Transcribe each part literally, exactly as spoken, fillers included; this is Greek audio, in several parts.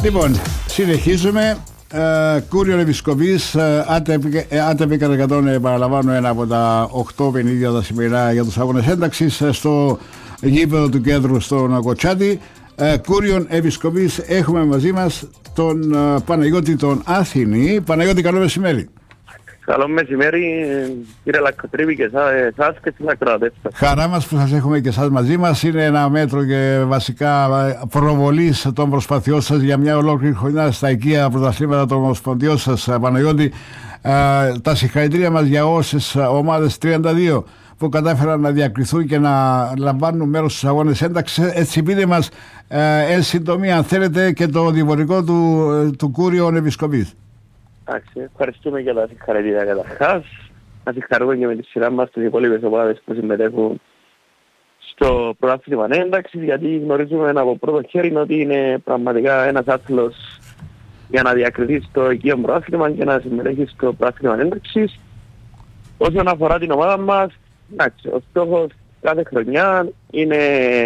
Λοιπόν, συνεχίζουμε. Uh, Κούριον Επισκοπής, ΑΤΕΠ εκατό, επαναλαμβάνω, ένα από τα οκτώ παιχνίδια τα σημερινά για τους αγώνες ένταξης στο γήπεδο του κέντρου στον Κοτσάτη. uh, Κούριον Επισκοπής, έχουμε μαζί μας τον uh, Παναγιώτη τον Άθηνη. Παναγιώτη, καλό μεσημέρι. Καλό μεσημέρι, κύριε Λακκοτρίπη, και εσάς και στις ακροατές. Χαρά μας που σας έχουμε και εσάς μαζί μας. Είναι ένα μέτρο και βασικά προβολής των προσπαθειών σας για μια ολόκληρη χρονιά στα οικεία πρωταθλήματα των ομοσπονδιών σας, Παναγιώτη. Τα συγχαρητήρια μας για όσες ομάδες, τριάντα δύο, που κατάφεραν να διακριθούν και να λαμβάνουν μέρος στους αγώνες ένταξης. Έτσι, πείτε μας εν συντομία, αν θέλετε, και το δημοτικό του, του Κούριον Επισκοπής. Ευχαριστούμε για τα συγχαρητήρια καταρχάς. Να συγχαρούμε και με τη σειρά μας τις υπόλοιπες ομάδες που συμμετέχουν στο πρωτάθλημα ένταξης, γιατί γνωρίζουμε από πρώτο χέρι ότι είναι πραγματικά ένας άθλος για να διακριθεί στο οικείο πρωτάθλημα και να συμμετέχει στο πρωτάθλημα ένταξης. Όσον αφορά την ομάδα μας, εντάξει, ο στόχος κάθε χρονιά είναι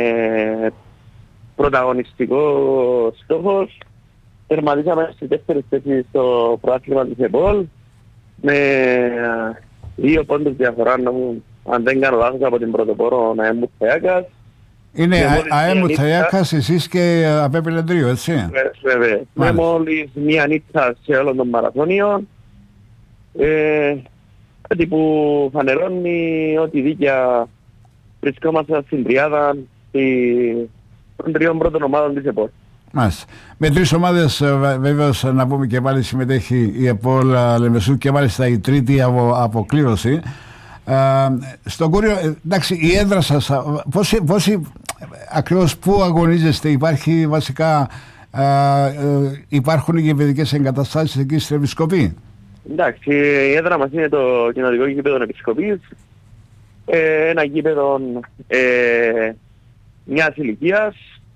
πρωταγωνιστικό στόχος. Τερματίσαμε στη δεύτερη θέση στο πρωτάθλημα της ΕΠΟΛ με δύο πόντους διαφορά, αν δεν κάνω λάθος, από την πρωτοπόρο ΑΕΜ Μουτσαγιάκας. Είναι ΑΕΜ Μουτσαγιάκας, εσείς και ΑΠΕ Πελεντρίου, έτσι? Βέβαια. Με μόλις μία νύχτα σε όλων των μαραθώνιων. Ε, κάτι που φανερώνει ότι δίκαια βρισκόμαστε στην τριάδα των τριών πρώτων ομάδων της ΕΠΟΛ. Μάλιστα. Με τρεις ομάδες, βέβαιως, να πούμε και πάλι συμμετέχει η ΕΠΟΛ Λεμεσού και μάλιστα η τρίτη απο, αποκλήρωση. Ε, στον Κούριο, εντάξει, η έδρα σας, πόσοι, πόσοι ακριβώς πού αγωνίζεστε? Υπάρχει βασικά, ε, ε, υπάρχουν οι γηπεδικές εγκαταστάσεις εκεί στην Επισκοπή? Εντάξει, η έδρα μας είναι το κοινοτικό γήπεδο Επισκοπής, ε, ένα γήπεδο ε, μιας ηλικίας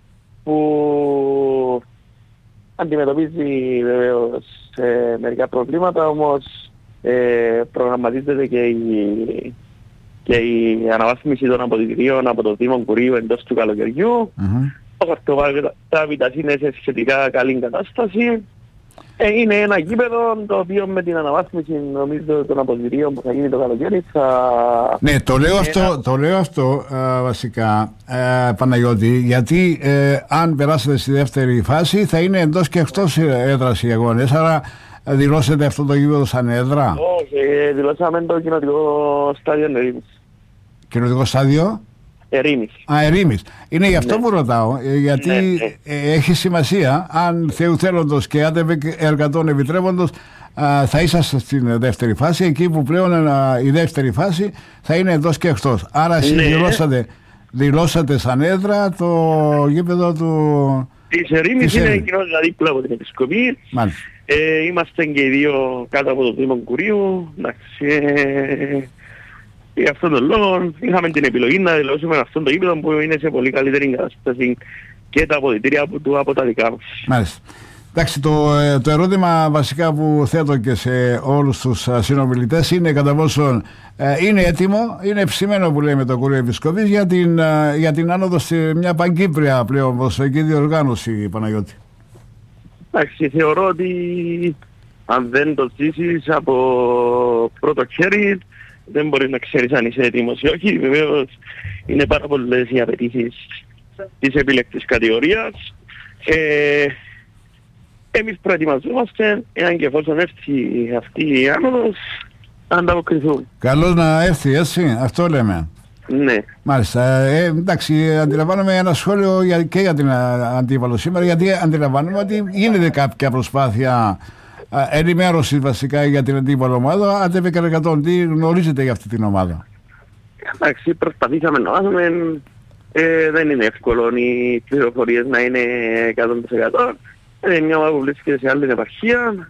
που αντιμετωπίζει βεβαίως ε, μερικά προβλήματα, όμως ε, προγραμματίζεται και η, και η αναβάθμιση των αποδυτηρίων από το Δήμο Κουρίου εντός του καλοκαιριού. Mm-hmm. Το χαρτοβιτάς είναι σε σχετικά καλή κατάσταση. Ε, είναι ένα γήπεδο το οποίο με την αναβάθμιση, νομίζω, των αποδυτηρίων που θα γίνει το καλοκαίρι θα... Ναι, το λέω αυτό, ένα... το λέω αυτό α, βασικά, α, Παναγιώτη, γιατί ε, αν περάσετε στη δεύτερη φάση θα είναι εντός και εκτός έδρας οι αγώνες, άρα δηλώσετε αυτό το γήπεδο σαν έδρα? Όχι, ε, δηλώσαμε το κοινοτικό στάδιο Ερήμης. Κοινοτικό στάδιο? Ερήμης. Α, Ερήμης. Είναι γι' αυτό, ναι, που ρωτάω, γιατί ναι, ναι. Ε, έχει σημασία, αν Θεού θέλοντος και ΑΤΕΠ εργατών επιτρέποντος, α, θα είσαστε στην δεύτερη φάση, εκεί που πλέον α, η δεύτερη φάση θα είναι εντός και εκτός. Άρα εσείς, ναι, δηλώσατε, δηλώσατε σαν έδρα το γήπεδο του... Της Ερήμης είναι κοινότητα δίπλα από την Επισκοπή. Μάλιστα. Ε, είμαστε και οι δύο κάτω από το Δήμο Κουρίου. Εντάξει, ε, για αυτόν τον λόγο είχαμε την επιλογή να δηλώσουμε αυτόν το γήπεδο που είναι σε πολύ καλύτερη κατάσταση και τα αποδυτήρια του από τα δικά μας. Μάλιστα. Εντάξει, το, το ερώτημα βασικά που θέτω και σε όλους τους συνομιλητές είναι κατά πόσον ε, είναι έτοιμο, είναι ψημένο που λέμε το Κούριο Επισκοπής για την, ε, για την άνοδο σε μια παγκύπρια πλέον προσωπική διοργάνωση, Παναγιώτη. Εντάξει, θεωρώ ότι αν δεν το ζήσεις από πρώτο χέρι, δεν μπορείς να ξέρεις αν είσαι έτοιμος ή όχι. Βεβαίως είναι πάρα πολλές οι απαιτήσεις της επιλεκτής κατηγορίας. Ε, εμείς προετοιμαζόμαστε, εάν και εφόσον έρθει αυτή η άνοδος, να ανταποκριθούν. Καλώς να έρθει, έτσι, αυτό λέμε. Ναι. Μάλιστα. Ε, εντάξει, αντιλαμβάνομαι ένα σχόλιο για, και για την αντίπαλο σήμερα, γιατί αντιλαμβάνομαι ότι γίνεται κάποια προσπάθεια ενημέρωση βασικά για την αντίπαλο ομάδα. ΑΤΕΠ εκατό, τι γνωρίζετε για αυτή την ομάδα? Εντάξει, προσπαθήσαμε να μάθουμε. Ε, δεν είναι εύκολο οι πληροφορίες να είναι εκατό τοις εκατό. Είναι μια ομάδα που βρίσκεται σε άλλη επαρχία.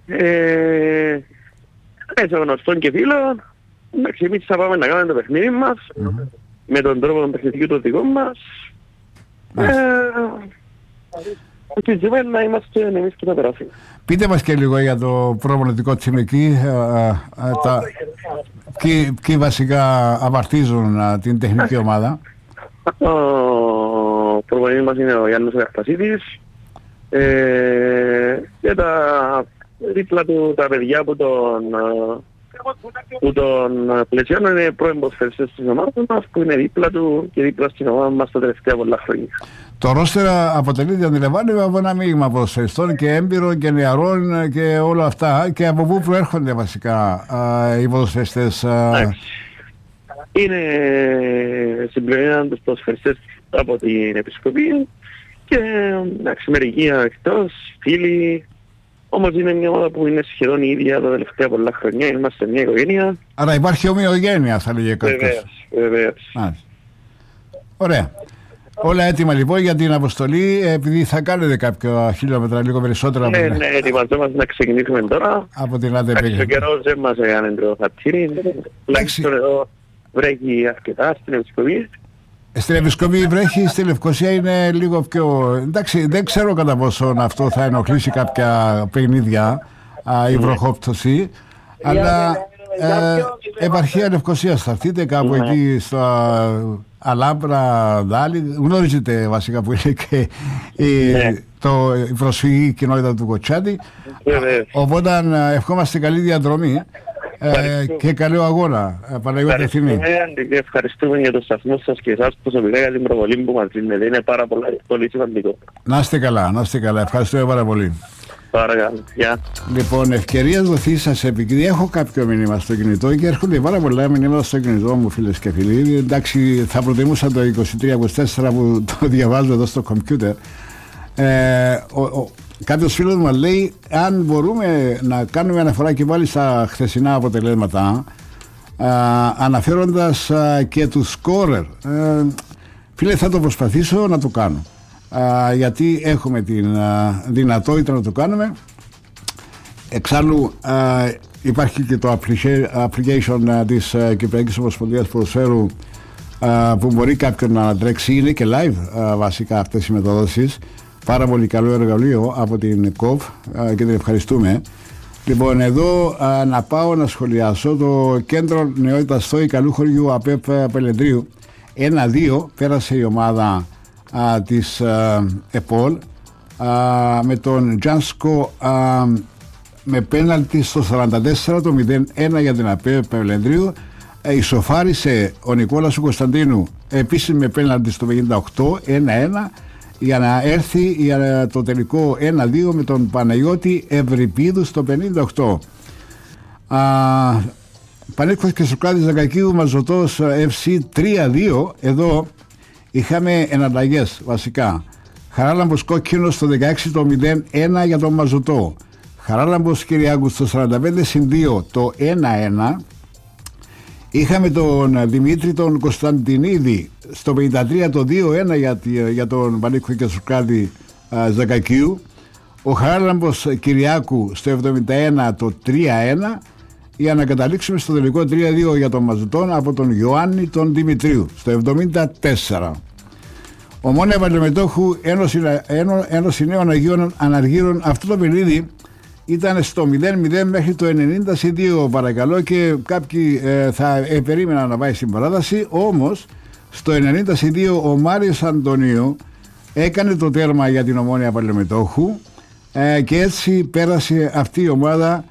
Ε, σε γνωστών και φίλων. Εντάξει, εμείς θα πάμε να κάνουμε το παιχνίδι μας, mm-hmm, με τον τρόπο των παιχνιδιού του δικό μας. Ελπίζουμε να είμαστε εμείς και θα περάσουμε. Πείτε μας και λίγο για το προπονητικό team εκεί. Ποιοι βασικά απαρτίζουν α, την τεχνική ομάδα? Ο προπονητής μας είναι ο Γιάννης Καρτασίδης. Ε, και τα δίπλα του τα παιδιά που τον, που τον πλαισιώνουν είναι πρώην ποδοσφαιριστές της ομάδας μας, που είναι δίπλα του και δίπλα στην ομάδα μας τα τελευταία πολλά χρόνια. Το ρόστερα αποτελείται, αντιλαμβάνομαι, από ένα μείγμα ποδοσφαιριστών και έμπειρων και νεαρών και όλα αυτά. Και από πού προέρχονται βασικά α, οι ποδοσφαιριστές? Α... Είναι συμπληρωμένοι τους ποδοσφαιριστές από την Επισκοπή και εντάξει, μερικοί εκτός, φίλοι. Όμως είναι μια ομάδα που είναι σχεδόν η ίδια τα τελευταία πολλά χρόνια. Είμαστε μια οικογένεια. Άρα υπάρχει ομοιογένεια, θα λέγε κάποιος. Βεβαίως, βεβαίως. Ωραία. Όλα έτοιμα λοιπόν για την αποστολή, επειδή θα κάνετε κάποια χιλιόμετρα λίγο περισσότερα. Ναι, ναι, ετοιμαζόμαστε να ξεκινήσουμε τώρα. Από την ΑΔΕ. Ο καιρός δεν μας έκανε το χαρτίρι. Τουλάχιστον εδώ βρέχει αρκετά στην Επισκοπή. Στην Επισκοπή βρέχει, στη Λευκοσία είναι λίγο πιο... Εντάξει, δεν ξέρω κατά πόσο αυτό θα ενοχλήσει κάποια παιχνίδια, α, η βροχόπτωση, αλλά ε, επαρχία Λευκοσίας θα έρθείτε κάπου εκεί στα Αλάμπρα, Δάλη, γνωρίζετε βασικά που είναι και η, το, η προσφυγή κοινότητα του Κοτσάτη, οπότε ευχόμαστε καλή διαδρομή. Ε, και καλό αγώνα, Παναγιώτη Ευθυμή. Ευχαριστούμε για το σταθμό σας και εσάς προσωπικά για την προβολή που μας δίνετε. Είναι πάρα πολύ, πολύ σημαντικό. Να είστε καλά, να είστε καλά. Ευχαριστούμε πάρα πολύ. Παρακαλώ. Γεια. Λοιπόν, ευκαιρία δοθεί σας, επειδή έχω κάποιο μήνυμα στο κινητό και έρχονται πάρα πολλά μηνύματα στο κινητό μου, φίλες και φίλοι. Εντάξει, θα προτιμούσα το είκοσι τρία είκοσι τέσσερα που το διαβάζω εδώ στο κομπιούτερ. Ε, ο, ο, Κάποιος φίλος μου λέει αν μπορούμε να κάνουμε αναφορά και πάλι στα χθεσινά αποτελέσματα, α, αναφέροντας α, και τους σκόρερ. Ε, φίλε, θα το προσπαθήσω να το κάνω, α, γιατί έχουμε την α, δυνατότητα να το κάνουμε. Εξάλλου α, υπάρχει και το application α, της α, Κυπριακής Ομοσπονδίας Ποδοσφαίρου, α, που μπορεί κάποιον να τρέξει, είναι και live α, βασικά αυτές οι μεταδόσεις. Πάρα πολύ καλό εργαλείο από την ΚΟΒ και την ευχαριστούμε. Λοιπόν, εδώ α, να πάω να σχολιάσω το κέντρο νεότητας στο Ικαλού χωριού ΑΠΕΠ Πελεντρίου. ένα δύο πέρασε η ομάδα α, της α, ΕΠΟΛ α, με τον Τζάνσκο α, με πέναλτι στο σαράντα τέσσερα, το μηδέν ένα για την ΑΠΕΠ Πελεντρίου. Ε, ισοφάρισε ο Νικόλας Κωνσταντίνου επίσης με πέναλτι στο πενήντα οκτώ, ένα ένα, για να έρθει για το τελικό ένα δύο με τον Παναγιώτη Ευρυπίδου στο πενήντα οκτώ. Α, Πανίκος και Σοκράτης Δακακίου Μαζωτός εφ σι τρία δύο. Εδώ είχαμε εναλλαγές βασικά. Χαράλαμπος Κόκκινος στο δεκαέξι, το μηδέν ένα για τον Μαζωτό. Χαράλαμπος Κυριάκου στο σαράντα πέντε συν δύο, το ένα ένα. Είχαμε τον Δημήτρη τον Κωνσταντινίδη στο πενήντα τρία, το δύο ένα για, για τον Πανίκο και Σουκράτη Ζακακίου. Ο Χαράλαμπος Κυριάκου στο εβδομήντα ένα, το τρία ένα, για να καταλήξουμε στο τελικό τρία δύο για τον Μαζουτόν από τον Ιωάννη τον Δημητρίου στο εβδομήντα τέσσερα. Ομόνια Παλαιομετόχου Ένωση, Ένωση Νέων Αγίων Αναργύρων. Αυτό το παιχνίδι ήταν στο μηδέν μηδέν μέχρι το ενενήντα δύο, παρακαλώ, και κάποιοι ε, θα ε, περίμεναν να πάει στην παράταση. Όμως στο ενενήντα δύο ο Μάριος Αντωνίου έκανε το τέρμα για την Ομόνια Παλαιομετόχου ε, και έτσι πέρασε αυτή η ομάδα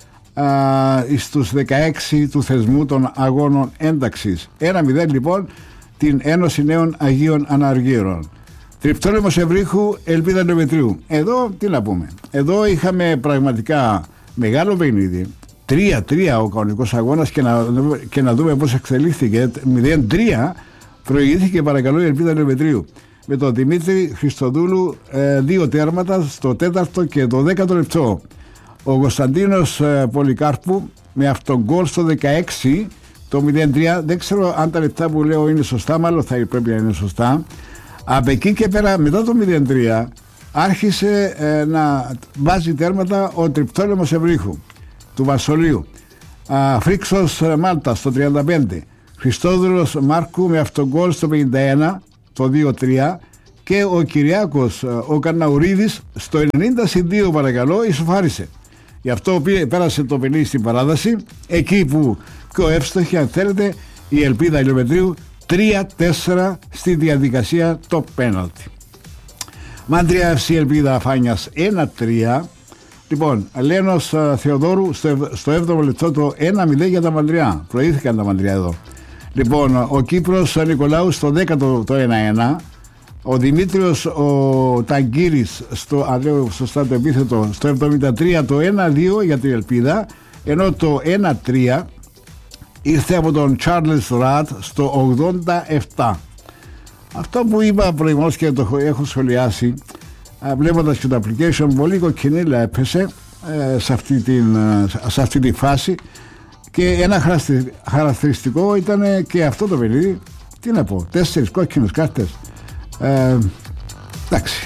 ε, στους δεκαέξι του θεσμού των αγώνων ένταξης. ένα μηδέν λοιπόν την Ένωση Νέων Αγίων Αναργύρων. Τριπτόλεμος Ευρύχου, Ελπίδα Λεωμετρίου. Εδώ τι να πούμε. Εδώ είχαμε πραγματικά μεγάλο παιχνίδι. τρία τρία ο κανονικός αγώνας και να, και να δούμε πώς εξελίχθηκε. μηδέν τρία προηγήθηκε παρακαλώ η Ελπίδα Λεωμετρίου. Με τον Δημήτρη Χριστοδούλου ε, δύο τέρματα στο τέταρτο και το δέκατο λεπτό. Ο Κωνσταντίνος ε, Πολυκάρπου με αυτόν γκολ στο δεκαέξι, το μηδέν τρία. Δεν ξέρω αν τα λεπτά που λέω είναι σωστά, μάλλον θα πρέπει να είναι σωστά. Από εκεί και πέρα, μετά το μηδέν τρία, άρχισε ε, να βάζει τέρματα ο Τριπτόλεμος Ευρύχου του Βασολίου. Α, Φρίξος ε, Μάλτα στο τριάντα πέντε, Χριστόδουλος Μάρκου με αυτογκόλ στο πενήντα ένα, το δύο τρία, και ο Κυριάκος ε, ο Καρναουρίδης στο ενενήντα δύο παρακαλώ ισοφάρισε. Γι' αυτό πέρασε το παιχνίδι στην παράδοση, εκεί που πιο εύστοχη αν θέλετε η Ελπίδα Ηλιομετρίου τρία τέσσερα στη διαδικασία το πέναλτι. Μαντριά εφ σι Ελπίδα Αφάνιας ένα τρία. Λοιπόν, Λένος Θεοδόρου στο, στο έβδομο λεπτό το ένα μηδέν για τα Μαντριά. Προήθηκαν τα Μαντριά εδώ. Λοιπόν, ο Κύπρος Νικολάου στο δέκατο το ένα ένα. Ο Δημήτριος ο Ταγκύρης στο, αν λέω σωστά το επίθετο, στο εβδομήντα τρία το ένα δύο για την Ελπίδα, ενώ το ένα τρία ήρθε από τον Charles Rat στο ογδόντα επτά. Αυτό που είπα προηγουμένως και το έχω σχολιάσει, βλέποντας και το application, πολύ κοκκινίλα έπεσε ε, σε, αυτή την, σε αυτή τη φάση, και ένα χαρακτηριστικό ήταν και αυτό το παιχνίδι. Τι να πω, τέσσερις κόκκινες κάρτες. Ε, εντάξει,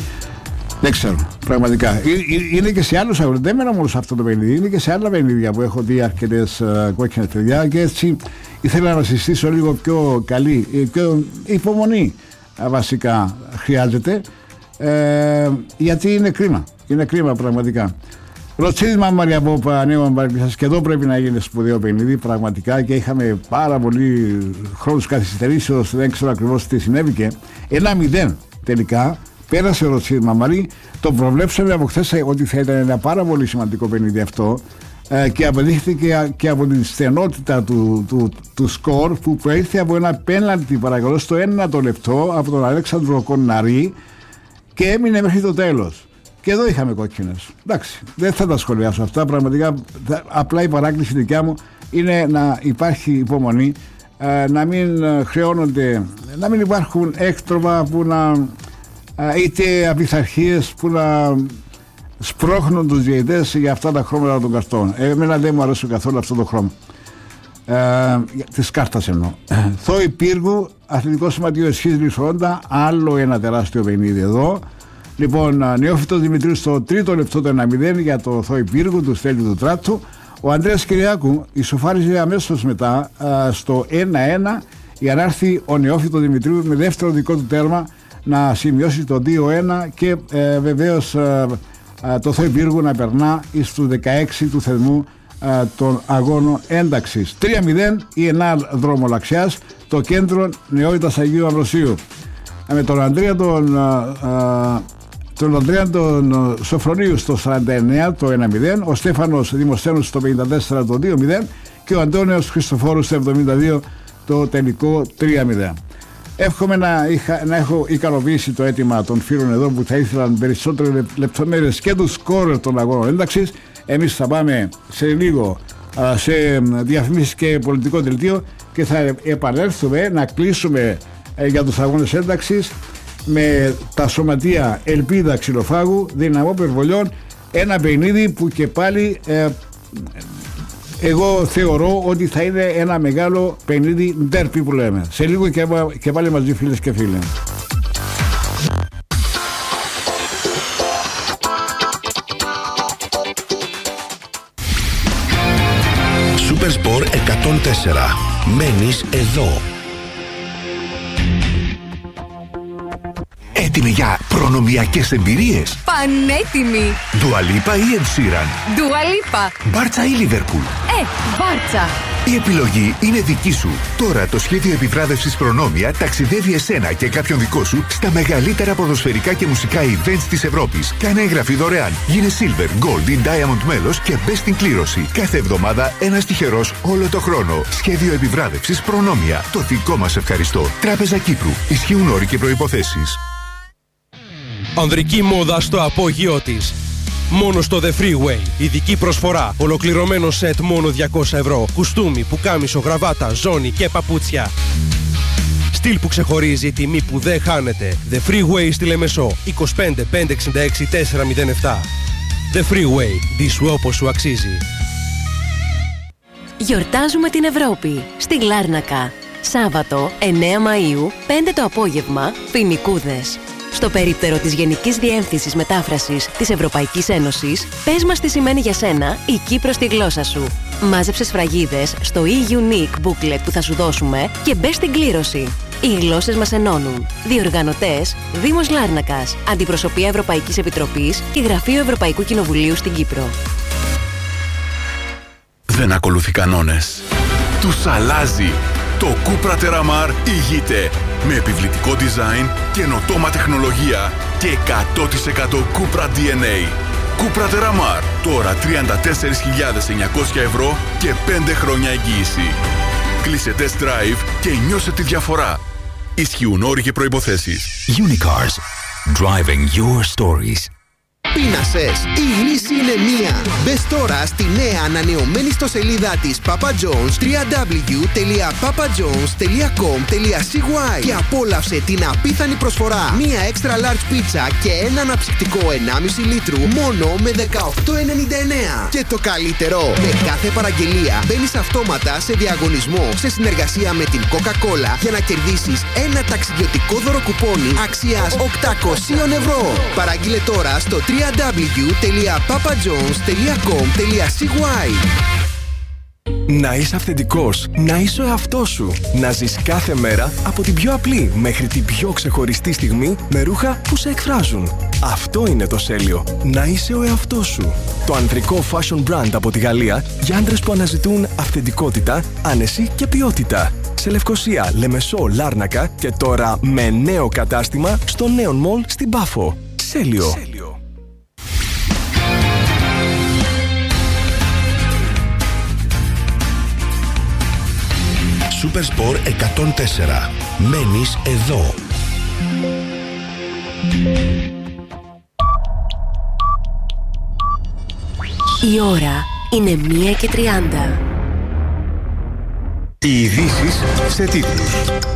δεν ξέρω πραγματικά. Ε, είναι και σε άλλους αγώνες, δεν μένω μόνο σε αυτό το παιχνίδι, είναι και σε άλλα παιχνίδια που έχω δει αρκετές uh, κόκκινες παιδιά, και έτσι ήθελα να συστήσω λίγο πιο καλή, πιο υπομονή uh, βασικά χρειάζεται, ε, γιατί είναι κρίμα, είναι κρίμα πραγματικά. Ροτσίδης Μαμαρία από Πανέων Παρακλήσας, και εδώ πρέπει να γίνει σπουδαίο παιχνίδι πραγματικά, και είχαμε πάρα πολύ χρόνους καθυστερήσεως, δεν ξέρω ακριβώς τι συνέβηκε. Ένα μηδέν τελικά πέρασε ο Ροτσίδης Μαμαρή. Το προβλέψαμε από χθες ότι θα ήταν ένα πάρα πολύ σημαντικό παιχνίδι αυτό, ε, και αποδείχθηκε και από την στενότητα του, του, του σκορ, που προήλθε από ένα πέναλτι, παρακαλώ, στο ένατο λεπτό από τον Αλέξανδρο Κοναρή, και έμεινε μέχρι το τέλος. Και εδώ είχαμε κόκκινες. Εντάξει, δεν θα τα σχολιάσω αυτά. Πραγματικά, απλά η παράκληση δικιά μου είναι να υπάρχει υπομονή, να μην χρεώνονται, να μην υπάρχουν έκτροπα που να, είτε απειθαρχίες που να σπρώχνουν τους διαιτητές για αυτά τα χρώματα των καρτών. Εμένα δεν μου αρέσει καθόλου αυτό το χρώμα. Ε, της κάρτας εννοώ. Θόη Πύργου, Αθλητικό Σωματείο Εσχής Λισόντα, άλλο ένα τεράστιο παιχνίδι εδώ. Λοιπόν, Νεόφυτος Δημητρίου στο τρίτο λεπτό το ένα μηδέν για το Θόη Πύργου του Στέλιου του Τράτσου. Ο Ανδρέας Κυριάκου ισοφάριζε αμέσως μετά α, στο ένα ένα, για να έρθει ο Νεόφυτος Δημητρίου με δεύτερο δικό του τέρμα να σημειώσει το δύο ένα, και ε, βεβαίως ε, ε, το Θόη Πύργου να περνά στους δεκαέξι του θεσμού ε, των αγώνων ένταξης. τρία μηδέν η ΕΝΑΛ Δρομολαξιάς, το κέντρο Νεότητας Αγίου Αμβροσίου. Ε, με τον Ανδρέα τον... Ε, τον Ανδρέα τον Σοφρονίου στο σαράντα εννέα το ένα μηδέν, ο Στέφανος Δημοσθένος στο πενήντα τέσσερα το δύο μηδέν και ο Αντώνιος Χριστοφόρου στο εβδομήντα δύο το τελικό τρία μηδέν. Εύχομαι να, είχα, να έχω ικανοποιήσει το αίτημα των φίλων εδώ που θα ήθελαν περισσότερες λεπτομέρειες και του σκόρ των αγώνων ένταξης. Εμείς θα πάμε σε λίγο σε διαφημίσεις και πολιτικό δελτίο και θα επανέλθουμε να κλείσουμε για τους αγώνες ένταξης με τα σωματεία Ελπίδα Ξυλοφάγου, Δυναμό Περβολιών, ένα παιχνίδι που και πάλι ε, εγώ θεωρώ ότι θα είναι ένα μεγάλο παιχνίδι ντέρπι που λέμε. Σε λίγο και, και πάλι μαζί φίλες και φίλοι. Σούπερ Σπορ εκατόν τέσσερα. Μένεις εδώ. Έτοιμοι για προνομιακές εμπειρίες? Πανέτοιμοι! Dua Lipa ή Ed Sheeran? Dua Lipa. Μπάρτσα ή Liverpool? Ε, Μπάρτσα. Η επιλογή είναι δική σου. Τώρα το σχέδιο επιβράβευσης Προνόμια ταξιδεύει εσένα και κάποιον δικό σου στα μεγαλύτερα ποδοσφαιρικά και μουσικά events της Ευρώπης. Κάνε εγγραφή δωρεάν. Γίνε Silver, Gold ή Diamond μέλος και μπες στην κλήρωση. Κάθε εβδομάδα ένας τυχερός όλο το χρόνο. Σχέδιο επιβράβευσης Προνόμια. Το δικό μας ευχαριστώ. Τράπεζα Κύπρου. Ισχύουν όροι και προϋποθέσεις. Ανδρική μόδα στο απόγειό της. Μόνο στο The Freeway. Ειδική προσφορά. Ολοκληρωμένο σετ μόνο διακόσια ευρώ. Κουστούμι, πουκάμισο, γραβάτα, ζώνη και παπούτσια. Στυλ που ξεχωρίζει, τιμή που δεν χάνεται. The Freeway στη Λεμεσό. είκοσι πέντε πεντακόσια εξήντα έξι τετρακόσια επτά. The Freeway. Δίσου όπως σου αξίζει. Γιορτάζουμε την Ευρώπη. Στη Λάρνακα. Σάββατο εννέα Μαΐου, πέντε το απόγευμα, Ποινικούδες. Στο περίπτερο της Γενικής Διεύθυνσης Μετάφρασης της Ευρωπαϊκής Ένωσης, πες μας τι σημαίνει για σένα η Κύπρος στη γλώσσα σου. Μάζεψε σφραγίδες στο e-Unique booklet που θα σου δώσουμε και μπες στην κλήρωση. Οι γλώσσες μας ενώνουν. Διοργανωτές, Δήμος Λάρνακας, Αντιπροσωπεία Ευρωπαϊκής Επιτροπής και Γραφείο Ευρωπαϊκού Κοινοβουλίου στην Κύπρο. Δεν ακολουθεί κανόνες. Τους αλλάζει. Το Cupra Terramar ηγείται. με επιβλητικό design, καινοτόμα τεχνολογία και εκατό τοις εκατό Cupra ντι εν έι. Cupra Terramar, τώρα τριάντα τέσσερις χιλιάδες εννιακόσια ευρώ και πέντε χρόνια εγγύηση. Κλείσε test drive και νιώσε τη διαφορά. Ισχύουν όροι και προϋποθέσεις. Unicars. Driving your stories. Πείνασες, η λύση είναι μία. Μπες τώρα στη νέα ανανεωμένη ιστοσελίδα της Papa John's double-u double-u double-u τελεία papa john's τελεία com τελεία c y και απόλαυσε την απίθανη προσφορά. Μία extra large πίτσα και ένα αναψυκτικό ενάμιση λίτρου μόνο με δεκαοκτώ ενενήντα εννέα. Και το καλύτερο, με κάθε παραγγελία μπαίνεις αυτόματα σε διαγωνισμό σε συνεργασία με την Coca-Cola για να κερδίσεις ένα ταξιδιωτικό δωροκουπόνι αξίας οκτακόσια ευρώ. Παράγγειλε τώρα στο double-u double-u double-u τελεία papa john's τελεία com τελεία c y. Να είσαι αυθεντικός, να είσαι ο εαυτός σου. Να ζεις κάθε μέρα από την πιο απλή μέχρι την πιο ξεχωριστή στιγμή με ρούχα που σε εκφράζουν. Αυτό είναι το Σέλιο. Να είσαι ο εαυτός σου. Το ανδρικό fashion brand από τη Γαλλία για άντρες που αναζητούν αυθεντικότητα, άνεση και ποιότητα. Σε Λευκοσία, Λεμεσό, Λάρνακα και τώρα με νέο κατάστημα στο Neon Mall στην Πάφο. Σέλιο. Supersport εκατόν τέσσερα. Μένεις εδώ. Η ώρα είναι μία και τριάντα. Οι ειδήσεις σε τίτλους.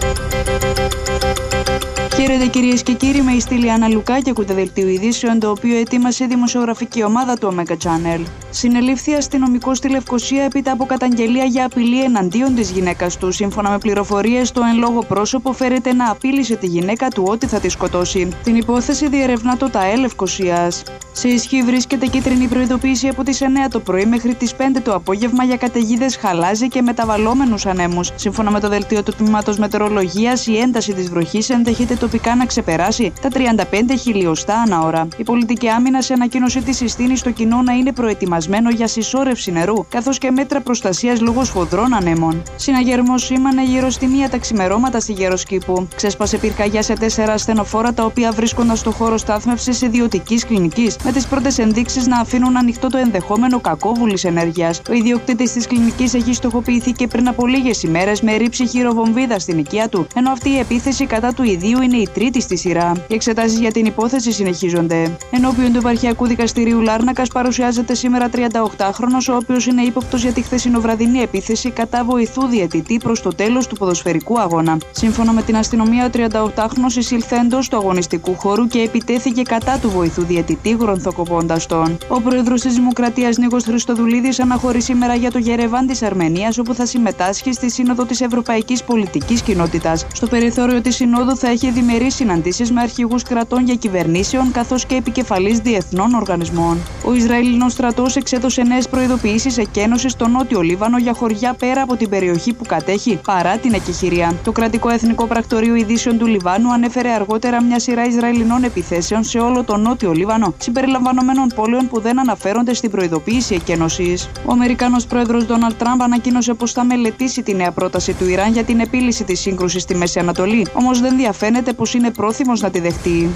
Χαίρετε κυρίες και κύριοι, με η Στυλιάνα Λουκά και ακούτε δελτίο ειδήσεων, το οποίο ετοίμασε η δημοσιογραφική ομάδα του Omega Channel. Συνελήφθη αστυνομικός στη Λευκοσία έπειτα από καταγγελία για απειλή εναντίον της γυναίκας του. Σύμφωνα με πληροφορίες, το εν λόγω πρόσωπο φέρεται να απείλησε τη γυναίκα του ότι θα τη σκοτώσει. Την υπόθεση διερευνά το ΤΑΕ Λευκοσίας. Σε ισχύ βρίσκεται κίτρινη προειδοποίηση από τις εννέα το πρωί μέχρι τις πέντε το απόγευμα για καταιγίδες, χαλάζι και μεταβαλλόμενους ανέμους. Σύμφωνα με το δελτίο του Τμήματος Μετεωρολογίας, η ένταση της βροχής ενδέχεται τοπικά να ξεπεράσει τα τριάντα πέντε χιλιοστά ανά ώρα. Η πολιτική άμυνα σε ανακοίνωση της συστήνει στο κοινό να είναι προετοιμασμένο για συσσόρευση νερού, καθώς και μέτρα προστασίας λόγω σφοδρών ανέμων. Συναγερμός σήμανε γύρω στη μία τα ξημερώματα στη Γεροσκήπου. Ξέσπασε πυρκαγιά σε τέσσερα ασθενοφόρα τα οποία βρίσκονταν στο χώρο στάθμευσης ιδιωτικής κλινικής, με τις πρώτες ενδείξεις να αφήνουν ανοιχτό το ενδεχόμενο κακόβουλης ενέργειας. Ο ιδιοκτήτης της κλινικής έχει στοχοποιηθεί και πριν από λίγες ημέρες με ρήψη χειροβομβίδα στην οικία του, ενώ αυτή η επίθεση κατά του ιδίου είναι η τρίτη στη σειρά. Οι εξετάσεις για την υπόθεση συνεχίζονται. Ενώπιον του Επαρχιακού Δικαστηρίου Λάρνακας παρουσιάζεται σήμερα τριανταοκτάχρονος, ο οποίος είναι ύποπτος για τη χθεσινοβραδινή επίθεση κατά βοηθού διαιτητή προς το τέλος του ποδοσφαιρικού αγώνα. Σύμφωνα με την αστυνομία, ο τριανταοκτάχρονος εισήλθε εντός του αγωνιστικού χώρου και επιτέθηκε κατά του βοηθού διαιτητή, γρονθοκοπώντας τον. Ο πρόεδρος της Δημοκρατίας Νίκος Χριστοδουλίδης αναχωρεί σήμερα για το Γερεβάν της Αρμενίας, όπου θα συμμετάσχει στη Σύνοδο της Ευρωπαϊκής Πολιτικής Κοινότητας. Στο περιθώριο της Συνόδου θα έχει διμερείς συναντήσεις με αρχηγούς κρατών και κυβερνήσεων, καθώς και επικεφαλής διεθνών οργανισμών. Ο Ισραηλινός στρατός εξέδωσε νέες προειδοποιήσεις εκένωσης στο νότιο Λίβανο για χωριά πέρα από την περιοχή που κατέχει, παρά την εκεχηρία. Το κρατικό εθνικό πρακτορείο ειδήσεων του Λιβάνου ανέφερε αργότερα μια σειρά Ισραηλινών επιθέσεων σε όλο το νότιο Λίβανο, συμπεριλαμβανομένων πόλεων που δεν αναφέρονται στην προειδοποίηση εκένωσης. Ο Αμερικάνος πρόεδρος Ντόναλντ Τραμπ ανακοίνωσε πως θα μελετήσει τη νέα πρόταση του Ιράν για την επίλυση της σύγκρουσης στη Μέση Ανατολή, όμως δεν διαφαίνεται πως είναι πρόθυμος να τη δεχτεί.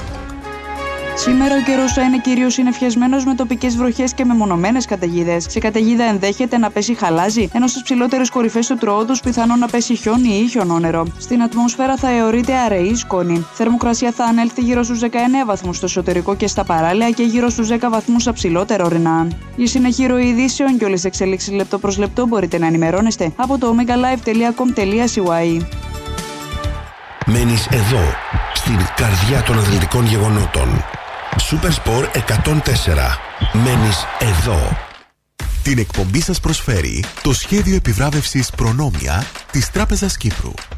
Σήμερα ο καιρός θα είναι κυρίως συννεφιασμένος με τοπικές βροχές και μεμονωμένες καταιγίδες. Σε καταιγίδα ενδέχεται να πέσει χαλάζι, ενώ στις ψηλότερες κορυφές του τροόδους πιθανόν να πέσει χιόνι ή χιονόνερο. Στην ατμόσφαιρα θα αιωρείται αραιή σκόνη. Θερμοκρασία θα ανέλθει γύρω στους δεκαεννέα βαθμούς στο εσωτερικό και στα παράλια και γύρω στους δέκα βαθμούς στα ψηλότερα ορεινά. Για συνεχή ροή ειδήσεων και όλες τις εξελίξεις λεπτό προς λεπτό μπορείτε να ενημερώνεστε από το omega live τελεία com τελεία c y. Μένεις εδώ, στην καρδιά των αθλητικών γεγονότων. Supersport εκατόν τέσσερα. Μένεις εδώ. Την εκπομπή σας προσφέρει το σχέδιο επιβράβευσης Προνόμια της Τράπεζας Κύπρου.